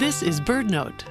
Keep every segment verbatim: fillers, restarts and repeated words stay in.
This is BirdNote.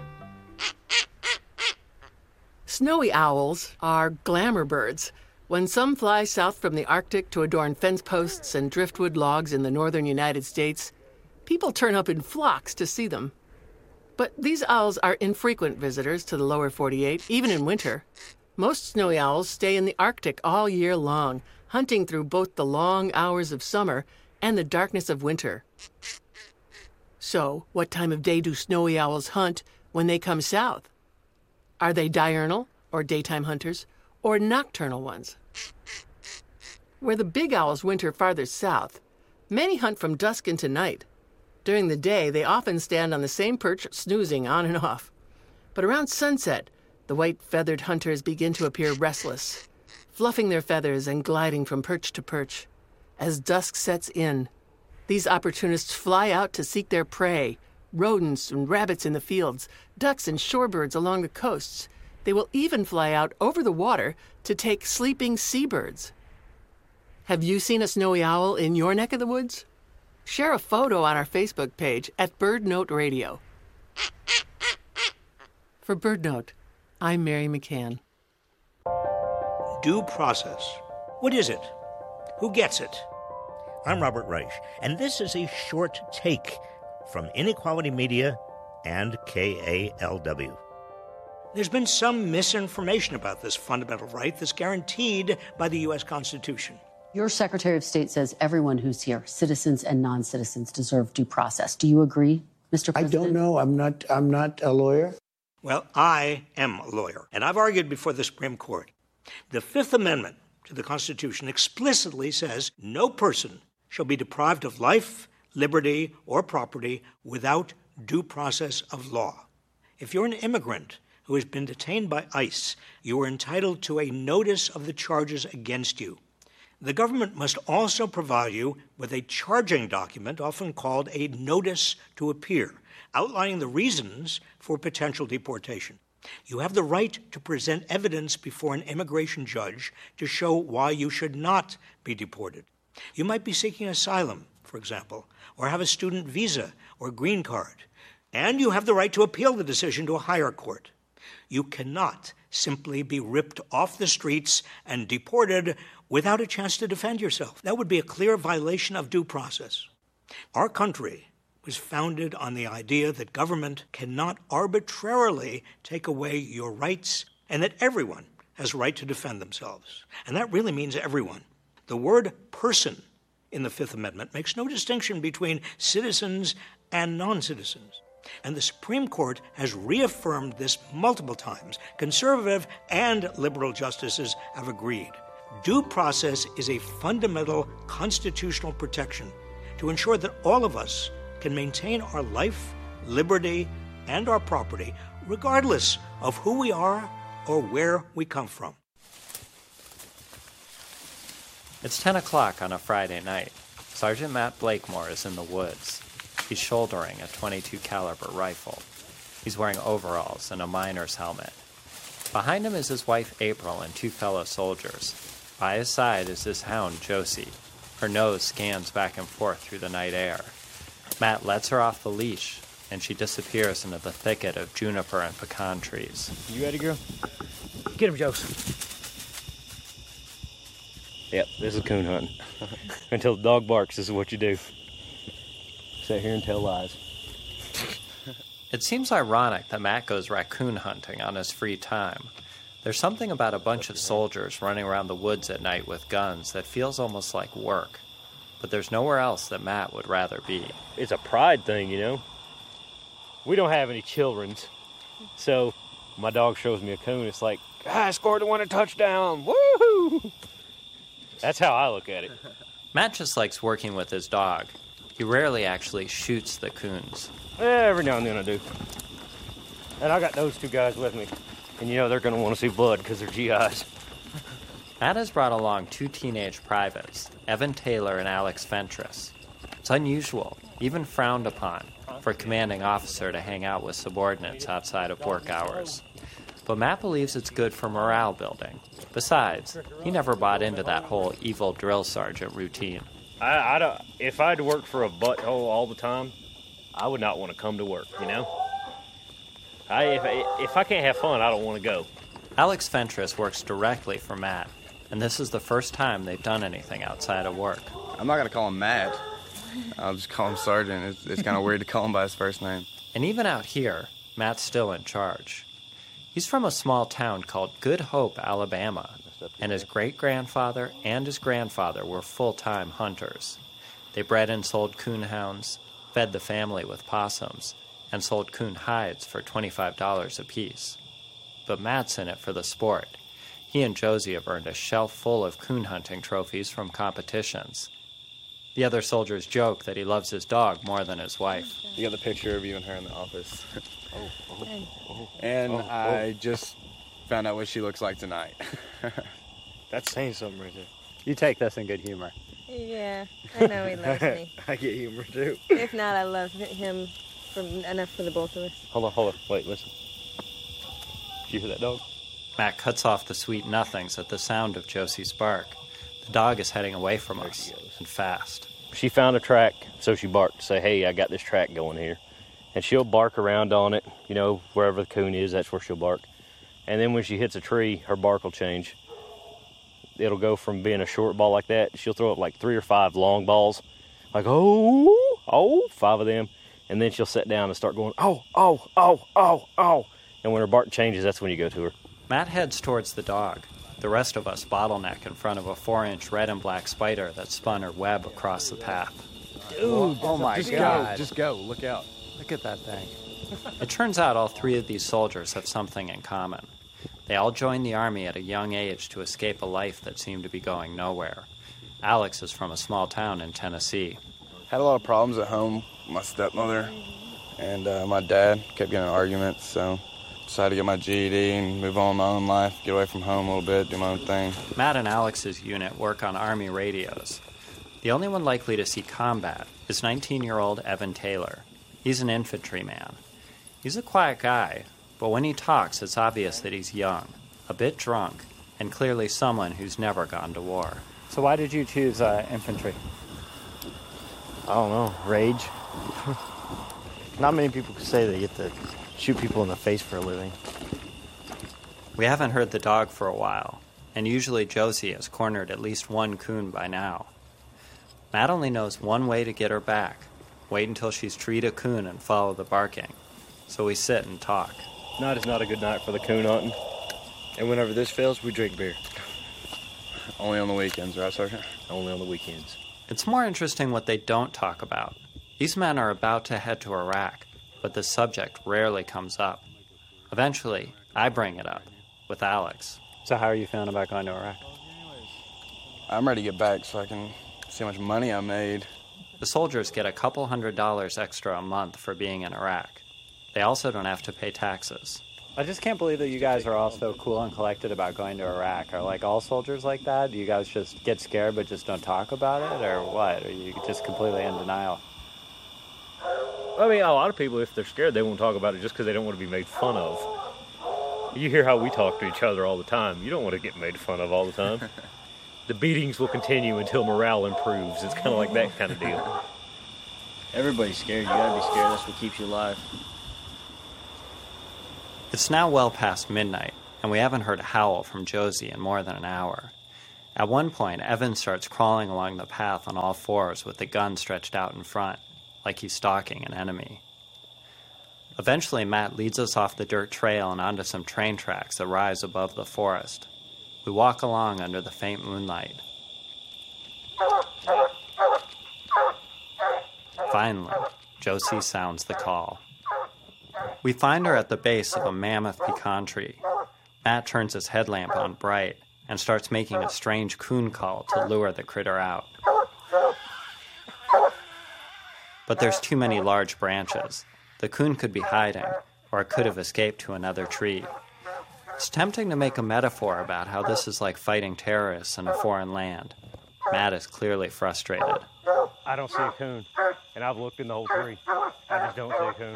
Snowy owls are glamour birds. When some fly south from the Arctic to adorn fence posts and driftwood logs in the northern United States, people turn up in flocks to see them. But these owls are infrequent visitors to the lower forty-eight, even in winter. Most snowy owls stay in the Arctic all year long, hunting through both the long hours of summer and the darkness of winter. So, what time of day do snowy owls hunt when they come south? Are they diurnal, or daytime hunters, or nocturnal ones? Where the big owls winter farther south, many hunt from dusk into night. During the day, they often stand on the same perch, snoozing on and off. But around sunset, the white-feathered hunters begin to appear restless, fluffing their feathers and gliding from perch to perch. As dusk sets in, these opportunists fly out to seek their prey, rodents and rabbits in the fields, ducks and shorebirds along the coasts. They will even fly out over the water to take sleeping seabirds. Have you seen a snowy owl in your neck of the woods? Share a photo on our Facebook page at BirdNote Radio. For BirdNote, I'm Mary McCann. Due process. What is it? Who gets it? I'm Robert Reich, and this is a short take from Inequality Media and K A L W. There's been some misinformation about this fundamental right that's guaranteed by the U S Constitution. Your Secretary of State says everyone who's here, citizens and non-citizens, deserve due process. Do you agree, Mister President? I don't know. I'm not, I'm not a lawyer. Well, I am a lawyer, and I've argued before the Supreme Court. The Fifth Amendment to the Constitution explicitly says no person shall be deprived of life, liberty, or property without due process of law. If you're an immigrant who has been detained by ICE, you are entitled to a notice of the charges against you. The government must also provide you with a charging document, often called a notice to appear, outlining the reasons for potential deportation. You have the right to present evidence before an immigration judge to show why you should not be deported. You might be seeking asylum, for example, or have a student visa or green card, and you have the right to appeal the decision to a higher court. You cannot simply be ripped off the streets and deported without a chance to defend yourself. That would be a clear violation of due process. Our country was founded on the idea that government cannot arbitrarily take away your rights and that everyone has a right to defend themselves. And that really means everyone. The word person in the Fifth Amendment makes no distinction between citizens and non-citizens. And the Supreme Court has reaffirmed this multiple times. Conservative and liberal justices have agreed. Due process is a fundamental constitutional protection to ensure that all of us can maintain our life, liberty, and our property, regardless of who we are or where we come from. It's ten o'clock on a Friday night. Sergeant Matt Blakemore is in the woods. He's shouldering a twenty-two caliber rifle. He's wearing overalls and a miner's helmet. Behind him is his wife April and two fellow soldiers. By his side is his hound Josie. Her nose scans back and forth through the night air. Matt lets her off the leash, and she disappears into the thicket of juniper and pecan trees. You ready, girl? Get him, Joseph. Yep, this is coon hunting. Until the dog barks, this is what you do. Sit here and tell lies. It seems ironic that Matt goes raccoon hunting on his free time. There's something about a bunch of soldiers running around the woods at night with guns that feels almost like work. But there's nowhere else that Matt would rather be. It's a pride thing, you know? We don't have any children, so my dog shows me a coon, it's like, ah, I scored the winning touchdown, woohoo! That's how I look at it. Matt just likes working with his dog. He rarely actually shoots the coons. Every now and then I do. And I got those two guys with me. And you know they're going to want to see blood because they're G Is. Matt has brought along two teenage privates, Evan Taylor and Alex Fentress. It's unusual, even frowned upon, for a commanding officer to hang out with subordinates outside of work hours. But Matt believes it's good for morale building. Besides, he never bought into that whole evil drill sergeant routine. I, I don't, if I had to work for a butthole all the time, I would not want to come to work, you know? I, if, if I can't have fun, I don't want to go. Alex Fentress works directly for Matt, and this is the first time they've done anything outside of work. I'm not going to call him Matt. I'll just call him Sergeant. It's, it's kind of weird to call him by his first name. And even out here, Matt's still in charge. He's from a small town called Good Hope, Alabama, and his great-grandfather and his grandfather were full-time hunters. They bred and sold coon hounds, fed the family with possums, and sold coon hides for twenty-five dollars apiece. But Matt's in it for the sport. He and Josie have earned a shelf full of coon hunting trophies from competitions. The other soldiers joke that he loves his dog more than his wife. You got the picture of you and her in the office. Oh, oh, oh, and oh, I oh. just found out what she looks like tonight. That's saying something right there. You take this in good humor. Yeah, I know he loves me. I get humor too. If not, I love him for enough for the both of us. Hold on, hold on. Wait, listen. Did you hear that dog? Matt cuts off the sweet nothings at the sound of Josie's bark. The dog is heading away from There us, she goes. and fast. She found a track, so she barked to say, hey, I got this track going here. And she'll bark around on it, you know, wherever the coon is, that's where she'll bark. And then when she hits a tree, her bark will change. It'll go from being a short ball like that, she'll throw up like three or five long balls, like, oh, oh, five of them. And then she'll sit down and start going, oh, oh, oh, oh, oh. And when her bark changes, that's when you go to her. Matt heads towards the dog. The rest of us bottleneck in front of a four-inch red and black spider that spun her web across the path. Dude, oh my just God. Go, just go. Look out. Look at that thing. It turns out all three of these soldiers have something in common. They all joined the Army at a young age to escape a life that seemed to be going nowhere. Alex is from a small town in Tennessee. Had a lot of problems at home with my stepmother, and uh, my dad kept getting in arguments, so decided to get my G E D and move on in my own life, get away from home a little bit, do my own thing. Matt and Alex's unit work on Army radios. The only one likely to see combat is nineteen-year-old Evan Taylor. He's an infantryman. He's a quiet guy, but when he talks, it's obvious that he's young, a bit drunk, and clearly someone who's never gone to war. So why did you choose uh, infantry? I don't know, rage. Not many people can say they get to shoot people in the face for a living. We haven't heard the dog for a while, and usually Josie has cornered at least one coon by now. Matt only knows one way to get her back. Wait until she's treed a coon and follow the barking. So we sit and talk. Tonight is not a good night for the coon hunting. And whenever this fails, we drink beer. Only on the weekends, right, Sergeant? Only on the weekends. It's more interesting what they don't talk about. These men are about to head to Iraq, but the subject rarely comes up. Eventually, I bring it up with Alex. So how are you feeling about going to Iraq? I'm ready to get back so I can see how much money I made. The soldiers get a couple hundred dollars extra a month for being in Iraq. They also don't have to pay taxes. I just can't believe that you guys are all so cool and collected about going to Iraq. Are like all soldiers like that? Do you guys just get scared but just don't talk about it, or what? Are you just completely in denial? I mean, a lot of people, if they're scared, they won't talk about it just because they don't want to be made fun of. You hear how we talk to each other all the time. You don't want to get made fun of all the time. The beatings will continue until morale improves. It's kind of like that kind of deal. Everybody's scared. You gotta be scared. That's what keeps you alive. It's now well past midnight, and we haven't heard a howl from Josie in more than an hour. At one point, Evan starts crawling along the path on all fours with the gun stretched out in front, like he's stalking an enemy. Eventually, Matt leads us off the dirt trail and onto some train tracks that rise above the forest. We walk along under the faint moonlight. Finally, Josie sounds the call. We find her at the base of a mammoth pecan tree. Matt turns his headlamp on bright and starts making a strange coon call to lure the critter out. But there's too many large branches. The coon could be hiding, or it could have escaped to another tree. It's tempting to make a metaphor about how this is like fighting terrorists in a foreign land. Matt is clearly frustrated. I don't see a coon, and I've looked in the whole tree. I just don't see a coon.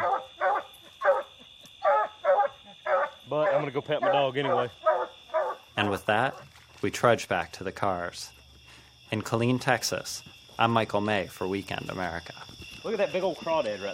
But I'm going to go pet my dog anyway. And with that, we trudge back to the cars. In Killeen, Texas, I'm Michael May for Weekend America. Look at that big old crawdad right